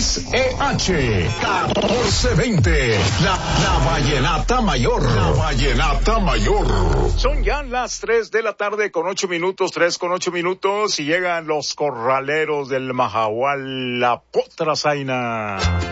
XEH 1420. La Vallenata Mayor. La Vallenata Mayor. Son ya las 3 de la tarde con 8 minutos, 3 con 8 minutos, y llegan los corraleros del Majahual, la Potra Zaina.